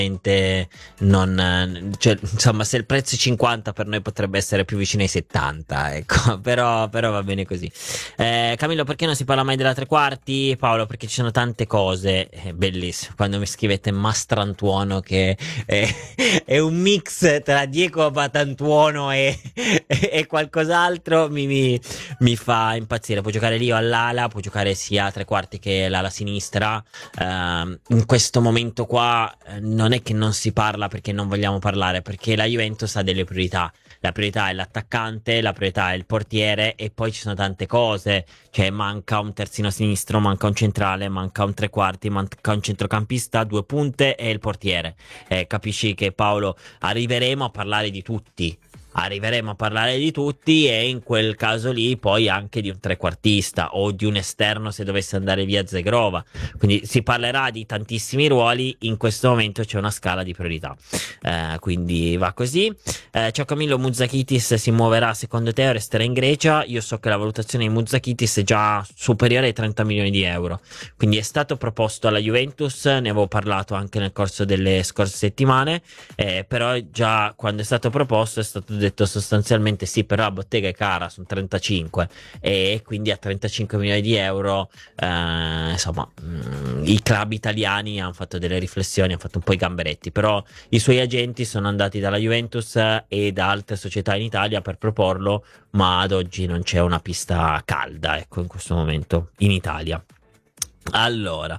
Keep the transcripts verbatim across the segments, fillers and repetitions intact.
non, cioè, insomma, se il prezzo è cinquanta per noi potrebbe essere più vicino ai settanta, ecco, però, però va bene così. Eh, Camillo, perché non si parla mai della tre quarti? Paolo, perché ci sono tante cose, è bellissimo, quando mi scrivete Mastrantuono che è, è un mix tra Diego Batantuono e, e, e qualcos'altro, mi, mi, mi fa impazzire. Può giocare lì o all'ala, può giocare sia a tre quarti che l'ala sinistra. Uh, in questo momento qua eh, non è che non si parla perché non vogliamo parlare, perché la Juventus ha delle priorità. La priorità è l'attaccante, la priorità è il portiere e poi ci sono tante cose, cioè manca un terzino sinistro, manca un centrale, manca un tre quarti, manca un centrocampista, due punte e il portiere. Eh, capisci che, Paolo, arriveremo a parlare di tutti. Arriveremo a parlare di tutti e in quel caso lì poi anche di un trequartista o di un esterno se dovesse andare via Zegrova. Quindi si parlerà di tantissimi ruoli, in questo momento c'è una scala di priorità. Eh, quindi va così. Eh, ciao Camillo, Mouzakitis si muoverà secondo te o resterà in Grecia? Io so che la valutazione di Mouzakitis è già superiore ai trenta milioni di euro. Quindi è stato proposto alla Juventus, ne avevo parlato anche nel corso delle scorse settimane, eh, però già quando è stato proposto è stato detto sostanzialmente sì, però la bottega è cara, sono trentacinque e quindi a trentacinque milioni di euro eh, insomma mh, i club italiani hanno fatto delle riflessioni, hanno fatto un po' i gamberetti, però i suoi agenti sono andati dalla Juventus e da altre società in Italia per proporlo, ma ad oggi non c'è una pista calda, ecco, in questo momento in Italia. Allora,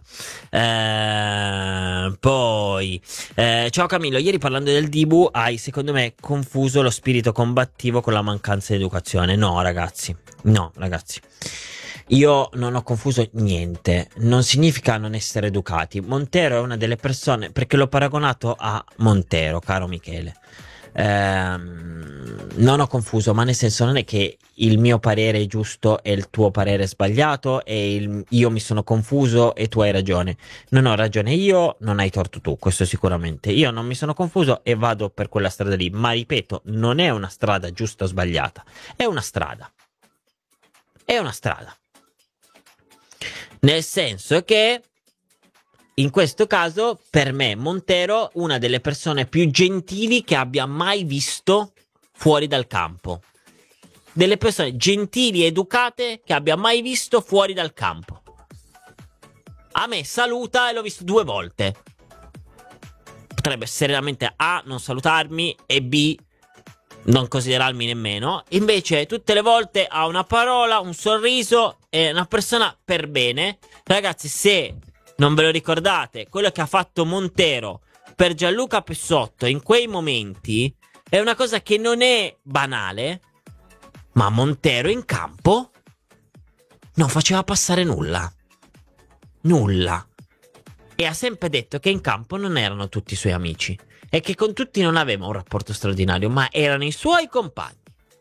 eh, poi eh, ciao Camillo, ieri parlando del Dibu hai secondo me confuso lo spirito combattivo con la mancanza di educazione. No ragazzi, no ragazzi, io non ho confuso niente, non significa non essere educati. Montero è una delle persone, perché l'ho paragonato a Montero, caro Michele. Ehm, non ho confuso, ma nel senso non è che il mio parere è giusto e il tuo parere è sbagliato e il- io mi sono confuso e tu hai ragione. Non ho ragione io, non hai torto tu, questo sicuramente. Io non mi sono confuso e vado per quella strada lì, ma ripeto, non è una strada giusta o sbagliata, è una strada. È una strada. Nel senso che in questo caso, per me, Montero, una delle persone più gentili che abbia mai visto fuori dal campo. Delle persone gentili e educate che abbia mai visto fuori dal campo. A me saluta e l'ho visto due volte. Potrebbe seriamente A, non salutarmi e B, non considerarmi nemmeno. Invece tutte le volte ha una parola, un sorriso, è una persona per bene. Ragazzi, se non ve lo ricordate, quello che ha fatto Montero per Gianluca Pessotto in quei momenti è una cosa che non è banale, ma Montero in campo non faceva passare nulla. Nulla. E ha sempre detto che in campo non erano tutti i suoi amici e che con tutti non aveva un rapporto straordinario, ma erano i suoi compagni.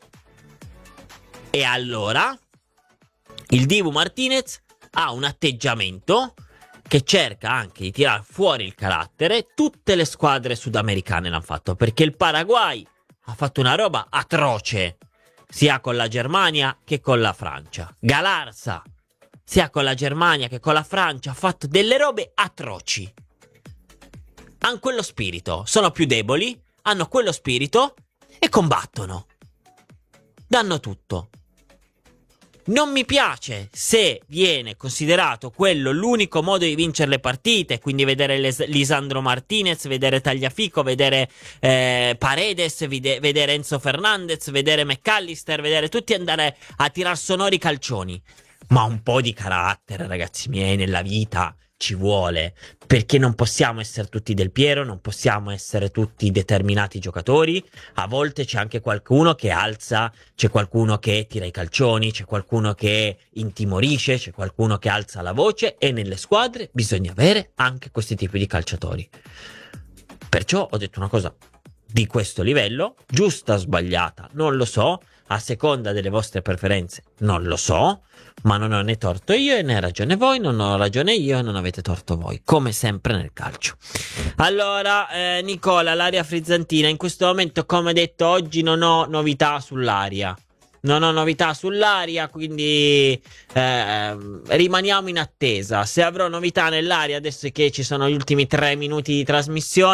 E allora il Dibu Martinez ha un atteggiamento che cerca anche di tirare fuori il carattere. Tutte le squadre sudamericane l'hanno fatto, perché il Paraguay ha fatto una roba atroce sia con la Germania che con la Francia. Galarza sia con la Germania che con la Francia ha fatto delle robe atroci. Hanno quello spirito, sono più deboli, hanno quello spirito e combattono, danno tutto. Non mi piace se viene considerato quello l'unico modo di vincere le partite, quindi vedere Les- Lisandro Martinez, vedere Tagliafico, vedere eh, Paredes, vide- vedere Enzo Fernandez, vedere McAllister, vedere tutti andare a tirar sonori calcioni. Ma un po' di carattere, ragazzi miei, nella vita ci vuole, perché non possiamo essere tutti Del Piero, non possiamo essere tutti determinati giocatori. A volte c'è anche qualcuno che alza, c'è qualcuno che tira i calcioni, c'è qualcuno che intimorisce, c'è qualcuno che alza la voce e nelle squadre bisogna avere anche questi tipi di calciatori. Perciò ho detto una cosa di questo livello, giusta o sbagliata, non lo so, a seconda delle vostre preferenze, non lo so, ma non ho né torto io e né ragione voi, non ho ragione io e non avete torto voi, come sempre nel calcio. Allora, eh, Nicola, l'aria frizzantina, in questo momento, come detto, oggi non ho novità sull'aria. Non ho novità sull'aria, quindi eh, rimaniamo in attesa. Se avrò novità nell'aria, adesso che ci sono gli ultimi tre minuti di trasmissione,